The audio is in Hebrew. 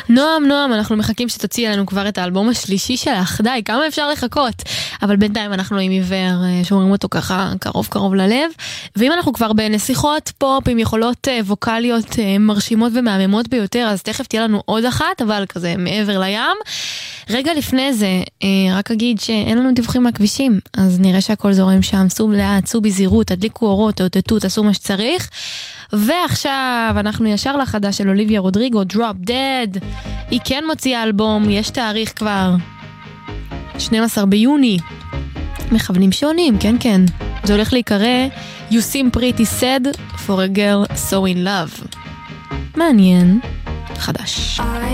נועם, אנחנו מחכים שתוציע לנו כבר את האלבום השלישי שלך. די, כמה אפשר לחכות? אבל בינתיים אנחנו עם עיוור, שומרים אותו ככה קרוב ללב. ואם אנחנו כבר בנסיכות פופ עם יכולות ווקליות מרשימות ומהממות ביותר, אז תכף תהיה לנו עוד אחת, אבל כזה מעבר לים. רגע לפני זה, רק אגיד שאין לנו דיווחים מהכבישים, אז נראה שהכל זורם שם, סעו לאט, סעו בזהירות, תדליקו אורות, תאותתו, תעשו מה שצריך. ועכשיו אנחנו ישר לחדש של אוליביה רודריגו, Drop Dead. היא כן מוציאה אלבום, יש תאריך כבר 12 ביוני. מכוונים שונים, כן. זה הולך להיקרא You Seem Pretty Sad for a Girl So In Love. מעניין. חדש.